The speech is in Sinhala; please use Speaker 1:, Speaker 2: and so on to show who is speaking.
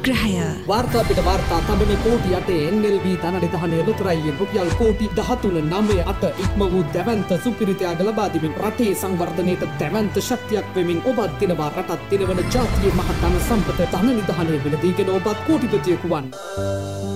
Speaker 1: අනුග්‍රහය.
Speaker 2: වාර්තා පිට වාර්තා තබන කෝටි 8 NLB ධන නිධානයේ ලොතරැයියෙන් රුපියල් කෝටි 13.98 ඉක්ම වූ දැවැන්ත සුපිරිතයාග ලබා දෙමින් රටේ සංවර්ධනයට දැවැන්ත ශක්තියක් වෙමින් ඔබත් දිනවා රටත් දිනවන ජාතියේ මහත් ධන සම්පත ධන නිධානයේ වෙලදීගෙන ඔබත් කෝටිපතියෙකු වන්.